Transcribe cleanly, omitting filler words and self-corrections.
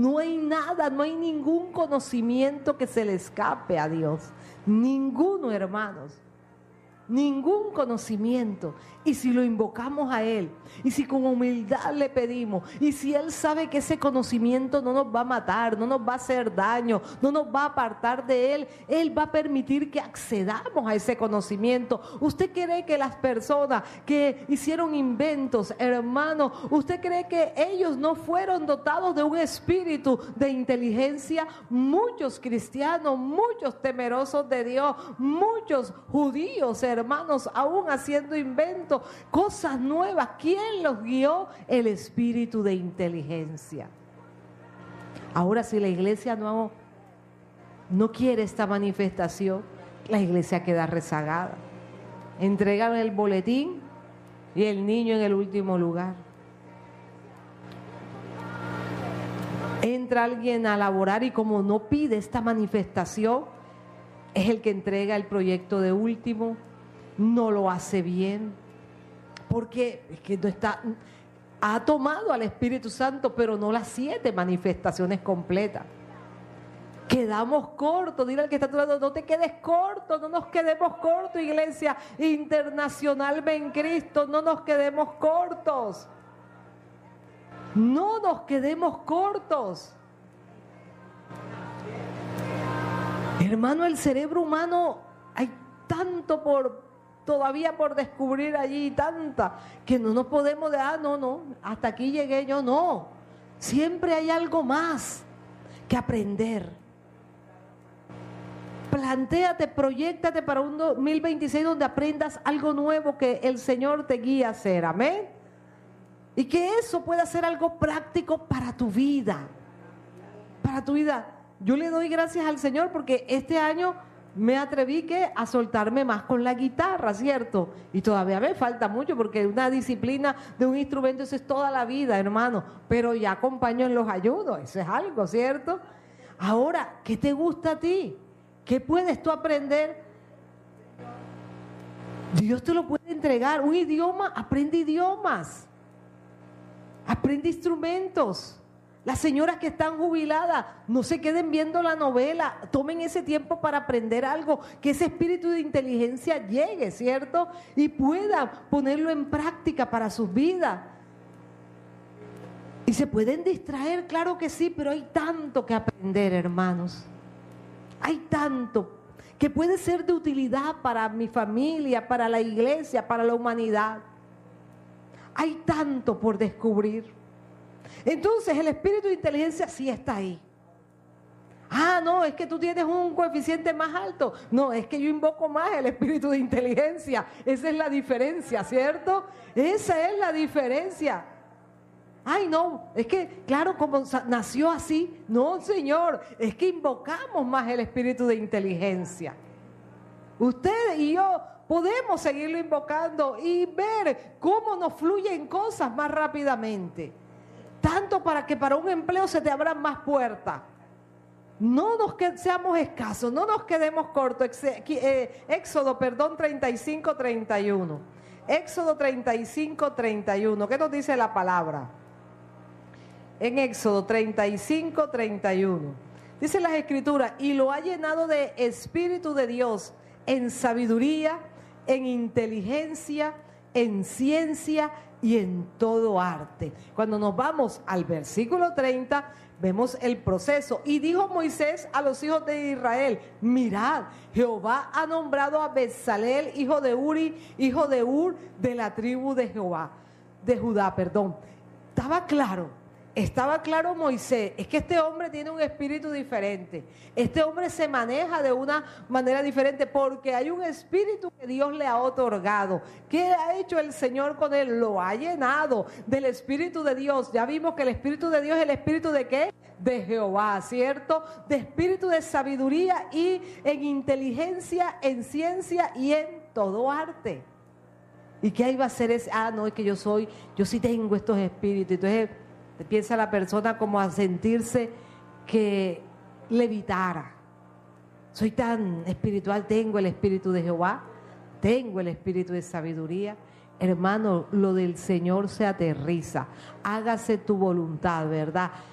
No hay nada, no hay ningún conocimiento que se le escape a Dios. Ninguno, hermanos. Ningún conocimiento. Y si lo invocamos a Él, y si con humildad le pedimos, y si Él sabe que ese conocimiento no nos va a matar, no nos va a hacer daño, no nos va a apartar de Él, Él va a permitir que accedamos a ese conocimiento. ¿Usted cree que las personas que hicieron inventos, hermano, usted cree que ellos no fueron dotados de un espíritu de inteligencia? Muchos cristianos, muchos temerosos de Dios, muchos judíos, hermanos, aún haciendo inventos, cosas nuevas. ¿Quién los guió? El espíritu de inteligencia. Ahora, si la iglesia no quiere esta manifestación, la iglesia queda rezagada. Entregan el boletín y el niño en el último lugar. Entra alguien a laborar y como no pide esta manifestación, es el que entrega el proyecto de último. No lo hace bien, porque es que no está, ha tomado al Espíritu Santo, pero no las 7 manifestaciones completas. Quedamos cortos. Dile al que está a tu lado, no te quedes corto, no nos quedemos cortos, Iglesia Internacional Ven Cristo, no nos quedemos cortos. No nos quedemos cortos. Hermano, el cerebro humano, hay tanto todavía por descubrir allí, tanta, que no nos podemos no, hasta aquí llegué yo, no. Siempre hay algo más que aprender. Plantéate, proyéctate para un 2026 donde aprendas algo nuevo que el Señor te guía a hacer, amén. Y que eso pueda ser algo práctico para tu vida. Para tu vida. Yo le doy gracias al Señor porque este año me atreví a soltarme más con la guitarra, ¿cierto? Y todavía me falta mucho porque una disciplina de un instrumento, eso es toda la vida, hermano. Pero ya acompaño en los ayunos, eso es algo, ¿cierto? Ahora, ¿qué te gusta a ti? ¿Qué puedes tú aprender? Dios te lo puede entregar. Un idioma, aprende idiomas. Aprende instrumentos. Las señoras que están jubiladas, no se queden viendo la novela, tomen ese tiempo para aprender algo, que ese espíritu de inteligencia llegue, ¿cierto? Y puedan ponerlo en práctica para sus vidas. Y se pueden distraer, claro que sí, pero hay tanto que aprender, hermanos. Hay tanto que puede ser de utilidad para mi familia, para la iglesia, para la humanidad. Hay tanto por descubrir. Entonces el espíritu de inteligencia sí está ahí. No, es que tú tienes un coeficiente más alto. No, es que yo invoco más el espíritu de inteligencia. Esa es la diferencia, ¿cierto? Esa es la diferencia. No, es que claro, como nació así. No, Señor, es que invocamos más el espíritu de inteligencia. Usted y yo podemos seguirlo invocando y ver cómo nos fluyen cosas más rápidamente. Tanto para que para un empleo se te abran más puertas. No nos seamos escasos, no nos quedemos cortos. Éxodo 35:31. Éxodo 35:31. ¿Qué nos dice la palabra? En Éxodo 35:31. Dice las Escrituras, y lo ha llenado de Espíritu de Dios en sabiduría, en inteligencia, en ciencia y en todo arte. Cuando nos vamos al versículo 30, vemos el proceso. Y dijo Moisés a los hijos de Israel, mirad, Jehová ha nombrado a Bezaleel, hijo de Uri, hijo de Ur, de la tribu de Judá. Estaba claro Moisés, es que este hombre tiene un espíritu diferente. Este hombre se maneja de una manera diferente porque hay un espíritu que Dios le ha otorgado. ¿Qué ha hecho el Señor con él? Lo ha llenado del espíritu de Dios. Ya vimos que el espíritu de Dios es el espíritu ¿de qué? De Jehová, ¿cierto? De espíritu de sabiduría y en inteligencia, en ciencia y en todo arte. ¿Y qué iba a hacer ese? No, es que yo sí tengo estos espíritus. Entonces piensa la persona como a sentirse que levitara. Soy tan espiritual, tengo el espíritu de Jehová, tengo el espíritu de sabiduría. Hermano, lo del Señor se aterriza. Hágase tu voluntad, ¿verdad?